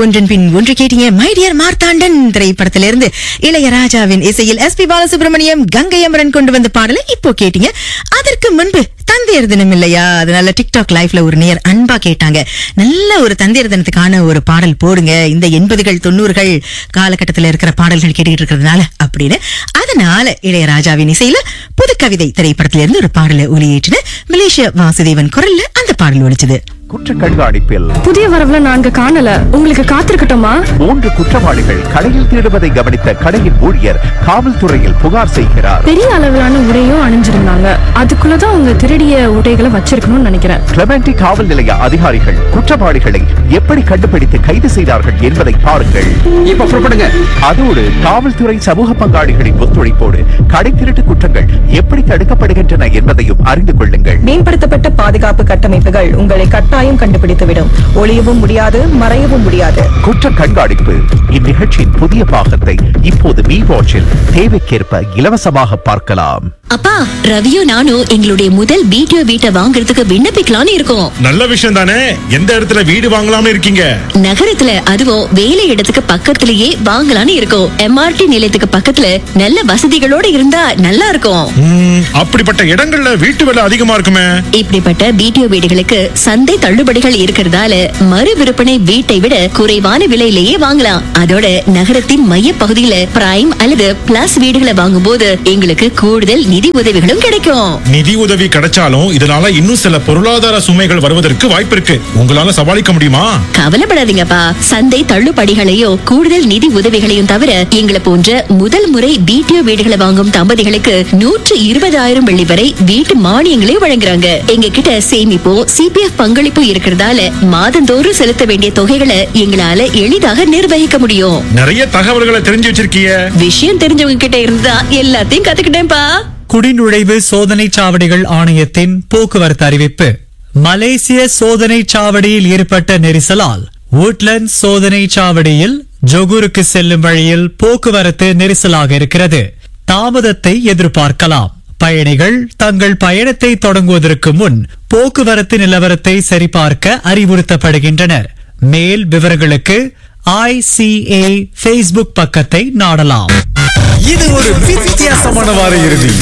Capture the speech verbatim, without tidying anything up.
ஒன்றன் பின் ஒன்று கேட்டீங்க. மை டியர் மார்த்தாண்டன் திரைப்படத்திலிருந்து இளையராஜாவின் இசையில் எஸ் பி பாலசுப்ரமணியம், கங்கை அமரன் கொண்டு வந்த பாடலை இப்போ கேட்டீங்க. அதற்கு முன்பு தந்தையர் தினம் இல்லையா, அதனால டிக்டாக் லைவ்ல ஒரு நேர் அன்பா கேட்டாங்க, நல்ல ஒரு தந்தையர் தினத்துக்கான ஒரு பாடல் போடுங்க, இந்த எண்பதுகள் தொண்ணூறுகள் காலகட்டத்தில் இருக்கிற பாடல்கள் கேட்டுக்கிட்டு இருக்கிறதுனால அப்படின்னு. அதனால இளையராஜாவின் இசையில புது கவிதை திரைப்படத்திலிருந்து ஒரு பாடலை ஒளியேற்றின மலேசியா வாசுதேவன் குரல்ல அந்த பாடல் ஒலிச்சது. குற்ற கண்காணிப்பில் புதிய வரவுல நான்கு காணல, உங்களுக்கு காத்திருக்கட்டுமா? மூன்று குற்றவாளிகள் கடையில் திருடுவதை கவனித்த கடையின் ஊழியர் காவல்துறையில் புகார் செய்கிறார். பெரிய அளவிலான உடையும் அணிஞ்சிருந்தாங்க, அதுக்குள்ளதான் அவங்க திருடிய உடைகளை வச்சிருக்கணும்னு நினைக்கிறேன். கிளமெண்டி காவல் நிலைய அதிகாரிகள் குற்றவாளிகளை எப்படி கண்டுபிடித்து கைது செய்தார்கள் என்பதை பாருங்கள். இப்ப புறப்படுங்க. அதோடு காவல்துறை சமூக பங்காளிகளின் ஒத்துழைப்போடு கடை திருட்டு குற்றங்கள் எப்படி தடுக்கப்படுகின்றன என்பதையும் அறிந்து கொள்ளுங்கள். மேம்படுத்தப்பட்ட பாதுகாப்பு கட்டமைப்புகள் உங்களை கட்டாயம் கண்டுபிடித்துவிடும். ஒளியவும் முடியாது, மறையவும் முடியாது. குற்ற கண்காணிப்பு இந்நிகழ்ச்சியின் புதிய பாகத்தை இப்போது மீ வாட்சில் தேவைக்கேற்ப இலவசமாக பார்க்கலாம். அப்பா, ரவியும் நானும் எங்களுடைய முதல் பிடிஓ வீட்டை வாங்குறதுக்கு விண்ணப்பிக்கலாம்னு இருக்கோம். நல்ல விஷயம் தானே. எந்த இடத்துல வீடு வாங்கலாம்னு இருக்கீங்க? நகரத்துல, அதுவும் வேலை இடத்துக்கு பக்கத்திலேயே வாங்கலாம்னு இருக்கோம். எம்ஆர்டி நிலையத்துக்கு பக்கத்துல நல்ல வசதிகளோட இருந்தா நல்லா இருக்கும். அப்படிப்பட்ட இடங்கள்ல வீட்டு விலை அதிகமா இருக்குமே. இப்படிப்பட்ட பிடிஓ வீடுகளுக்கு சந்தை தள்ளுபடிகள் இருக்கிறதால மறு விற்பனை வீட்டை விட குறைவான விலையிலேயே வாங்கலாம். அதோட நகரத்தின் மைய பகுதியில பிரைம் அல்லது பிளஸ் வீடுகளை வாங்கும் போது எங்களுக்கு கூடுதல் நிதி உதவிகளும் கிடைக்கும். நிதி உதவி கிடைச்சாலும் இதனால இன்னும் சில பொருளாதார சுமைகள் வருவதற்கு வாய்ப்பு இருக்கு. உங்களால சமாளிக்க முடியுமா? கவலைப்படாதீங்கப்பா, சந்தை தள்ளுபடிகளையும் கூடுதல் நிதி உதவிகளையும் தவிர எங்களை போன்ற முதல் முறை பிடிஓ வீடுகளை வாங்கும் தம்பதிகளுக்கு நூற்று இருபதாயிரம் வெள்ளி வரை வீட்டு மானியங்களையும் வழங்குறாங்க. எங்க கிட்ட சேமிப்போ சிபிஎஃப் பங்களிப்பு இருக்கிறதால மாதந்தோறும் செலுத்த வேண்டிய தொகைகளை எங்களால எளிதாக நிர்வகிக்க முடியும். நிறைய தகவல்களை தெரிஞ்சு வச்சிருக்கீங்க. விஷயம் தெரிஞ்சவங்க கிட்ட இருந்தா எல்லாத்தையும் கத்துக்கிட்டேன்பா. குடிநுழைவு சோதனை சாவடிகள் ஆணையத்தின் போக்குவரத்து அறிவிப்பு. மலேசிய சோதனை சாவடியில் ஏற்பட்ட நெரிசலால் வுட்லண்ட் சோதனை சாவடியில் ஜொகூருக்கு செல்லும் வழியில் போக்குவரத்து நெரிசலாக இருக்கிறது. தாமதத்தை எதிர்பார்க்கலாம். பயணிகள் தங்கள் பயணத்தை தொடங்குவதற்கு முன் போக்குவரத்து நிலவரத்தை சரிபார்க்க அறிவுறுத்தப்படுகின்றனர். மேல் விவரங்களுக்கு ஐசிஏ Facebook பக்கத்தை நாடலாம். இது ஒரு வித்தியாசமான வார இறுதி.